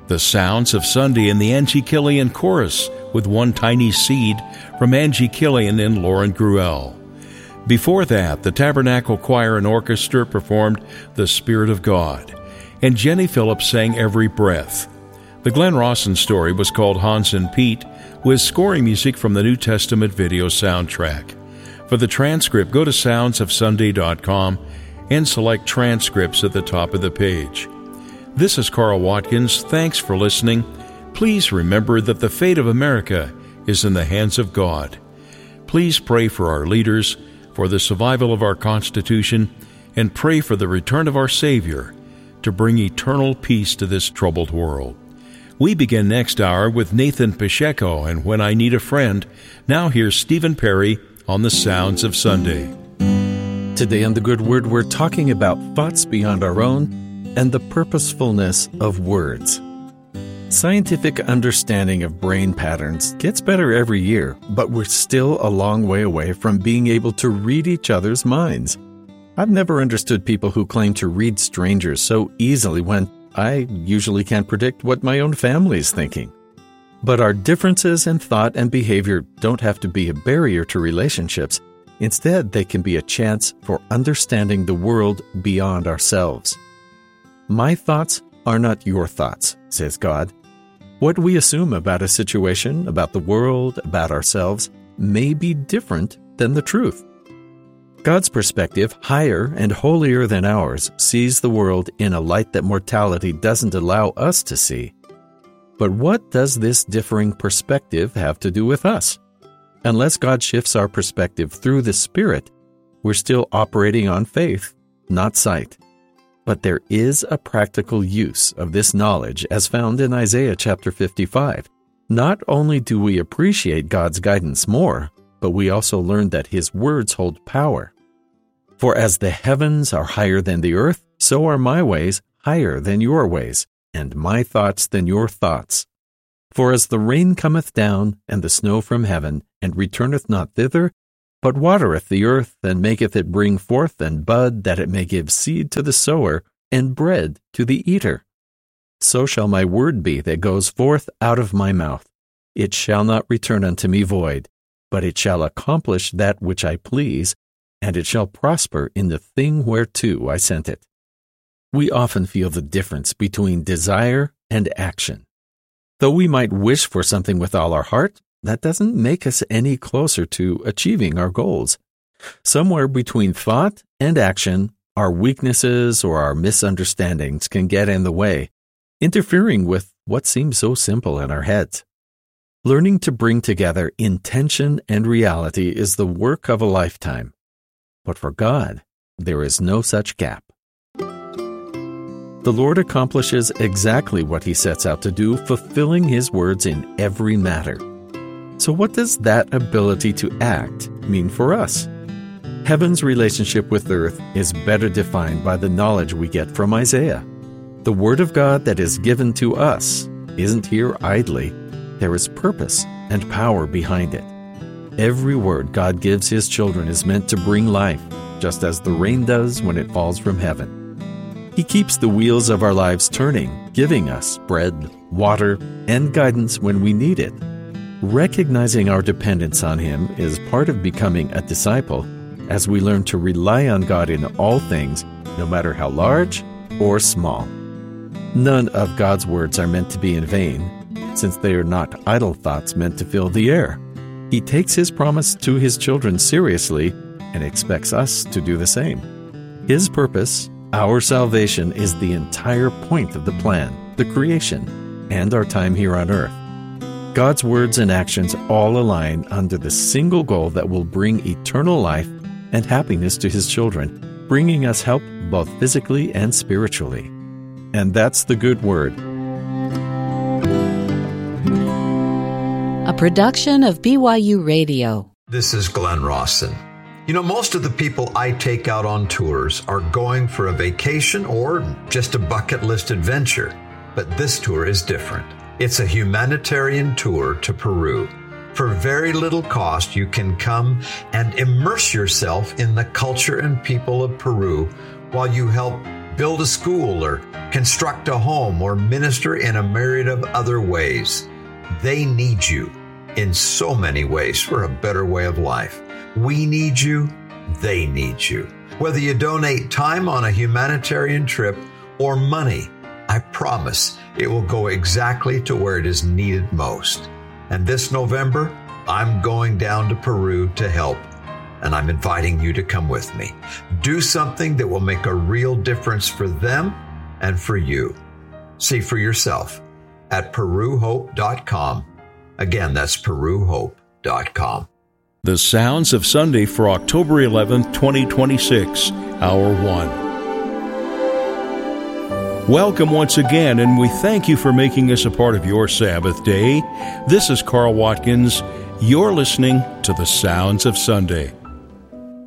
The Sounds of Sunday in the Angie Killian Chorus with One Tiny Seed from Angie Killian and Lauren Gruelle. Before that, the Tabernacle Choir and Orchestra performed The Spirit of God, and Jenny Phillips sang Every Breath. The Glenn Rawson story was called Hans and Pete, with scoring music from the New Testament video soundtrack. For the transcript, go to soundsofsunday.com and select transcripts at the top of the page. This is Carl Watkins. Thanks for listening. Please remember that the fate of America is in the hands of God. Please pray for our leaders, for the survival of our Constitution, and pray for the return of our Savior to bring eternal peace to this troubled world. We begin next hour with Nathan Pacheco and When I Need a Friend. Now here's Stephen Perry on the Sounds of Sunday. Today on The Good Word, we're talking about thoughts beyond our own and the purposefulness of words. Scientific understanding of brain patterns gets better every year, but we're still a long way away from being able to read each other's minds. I've never understood people who claim to read strangers so easily when I usually can't predict what my own family is thinking. But our differences in thought and behavior don't have to be a barrier to relationships. Instead, they can be a chance for understanding the world beyond ourselves. My thoughts are not your thoughts, says God. What we assume about a situation, about the world, about ourselves, may be different than the truth. God's perspective, higher and holier than ours, sees the world in a light that mortality doesn't allow us to see. But what does this differing perspective have to do with us? Unless God shifts our perspective through the Spirit, we're still operating on faith, not sight. But there is a practical use of this knowledge as found in Isaiah chapter 55. Not only do we appreciate God's guidance more, but we also learn that His words hold power. For as the heavens are higher than the earth, so are my ways higher than your ways, and my thoughts than your thoughts. For as the rain cometh down, and the snow from heaven, and returneth not thither, but watereth the earth, and maketh it bring forth and bud, that it may give seed to the sower, and bread to the eater. So shall my word be that goes forth out of my mouth. It shall not return unto me void, but it shall accomplish that which I please, and it shall prosper in the thing whereto I sent it. We often feel the difference between desire and action. Though we might wish for something with all our heart, that doesn't make us any closer to achieving our goals. Somewhere between thought and action, our weaknesses or our misunderstandings can get in the way, interfering with what seems so simple in our heads. Learning to bring together intention and reality is the work of a lifetime. But for God, there is no such gap. The Lord accomplishes exactly what He sets out to do, fulfilling His words in every matter. So what does that ability to act mean for us? Heaven's relationship with earth is better defined by the knowledge we get from Isaiah. The Word of God that is given to us isn't here idly. There is purpose and power behind it. Every word God gives His children is meant to bring life, just as the rain does when it falls from heaven. He keeps the wheels of our lives turning, giving us bread, water, and guidance when we need it. Recognizing our dependence on Him is part of becoming a disciple, as we learn to rely on God in all things, no matter how large or small. None of God's words are meant to be in vain, since they are not idle thoughts meant to fill the air. He takes His promise to His children seriously and expects us to do the same. His purpose, our salvation, is the entire point of the plan, the creation, and our time here on earth. God's words and actions all align under the single goal that will bring eternal life and happiness to His children, bringing us help both physically and spiritually. And that's the good word. A production of BYU Radio. This is Glenn Rawson. You know, most of the people I take out on tours are going for a vacation or just a bucket list adventure. But this tour is different. It's a humanitarian tour to Peru. For very little cost, you can come and immerse yourself in the culture and people of Peru while you help build a school or construct a home or minister in a myriad of other ways. They need you in so many ways for a better way of life. We need you. They need you. Whether you donate time on a humanitarian trip or money, I promise it will go exactly to where it is needed most. And this November, I'm going down to Peru to help, and I'm inviting you to come with me. Do something that will make a real difference for them and for you. See for yourself at PeruHope.com. Again, that's PeruHope.com. The Sounds of Sunday for October 11th, 2026, Hour 1. Welcome once again, and we thank you for making us a part of your Sabbath day. This is Carl Watkins. You're listening to The Sounds of Sunday.